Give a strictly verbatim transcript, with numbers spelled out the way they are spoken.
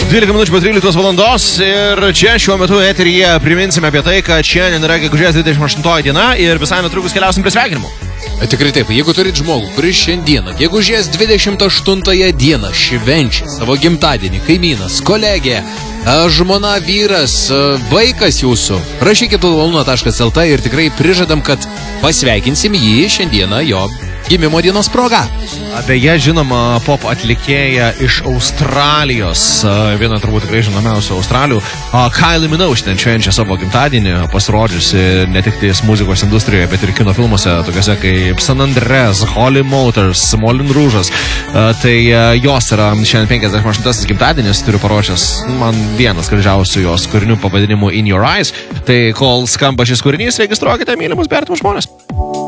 dvylika minučių po tryliktos valandos ir čia šiuo metu eteryje priminsime apie tai, kad šiandien yra gegužės dvidešimt aštuntoji diena ir visai netrukus keliausim prie sveikinimų. Tikrai taip, jeigu turit žmogų, kuris šiandieną, gegužės dvidešimt aštuntąją dieną švenčia savo gimtadienį, kaimynas, kolegė, žmona, vyras, vaikas jūsų, rašykit luna taškas el tė ir tikrai prižadam, kad pasveikinsim jį šiandieną jo gimimo dienos proga. Beje, žinoma, pop atlikėja iš Australijos, viena turbūt tikrai žinomiausių Australių, Kylie Minogue ten švenčia savo gimtadienį, pasirodžiusi ne tik tais muzikos industrijoje, bet ir kino filmuose, tokiuose kaip San Andreas, Holy Motors, Moulin Rouge'as. Tai jos yra šiandien penkiasdešimt aštuntasis gimtadienis, turiu paruošęs man vienas gražiausių jos kūrinių pavadinimu In Your Eyes. Tai kol skamba šis kūrinys, registruokite mylimus, bertimus žmonės.